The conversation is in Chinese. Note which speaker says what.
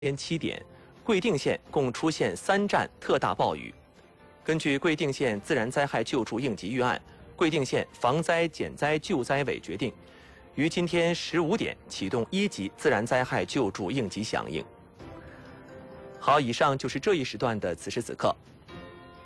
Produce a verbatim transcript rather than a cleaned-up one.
Speaker 1: 天七点，贵定县共出现三战特大暴雨。根据贵定县自然灾害救助应急预案，贵定县防灾减灾救灾委决定，于今天十五点启动一级自然灾害救助应急响应。好，以上就是这一时段的此时此刻。